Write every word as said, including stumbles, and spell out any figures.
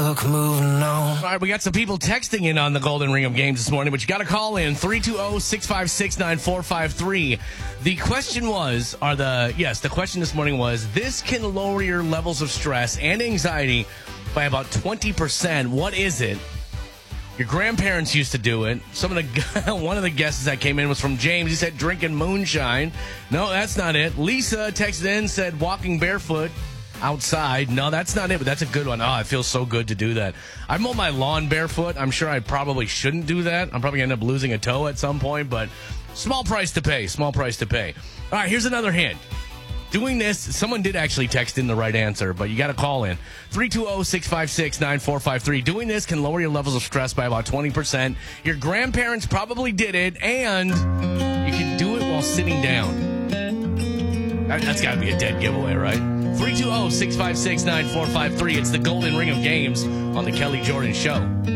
took moving on. All right, we got some people texting in on the Golden Ring of Games this morning, but you got to call in three two zero, six five six, nine four five three. The question was, are the yes, the question this morning was, this can lower your levels of stress and anxiety by about twenty percent. What is it? Your grandparents used to do it. Some of the one of the guesses that came in was from James. He said drinking moonshine. No, that's not it. Lisa texted in, said walking barefoot outside. No, that's not it, but that's a good one. Oh, it feels so good to do that. I mow my lawn barefoot. I'm sure I probably shouldn't do that. I'm probably going to end up losing a toe at some point, but small price to pay. Small price to pay. All right, here's another hint. Doing this, someone did actually text in the right answer, but you got to call in. three two zero, six five six, nine four five three. Doing this can lower your levels of stress by about twenty percent. Your grandparents probably did it, and you can do it while sitting down. That, that's got to be a dead giveaway, right? three two zero, six five six, nine four five three. It's the Golden Ring of Games on the Kelly Jordan Show.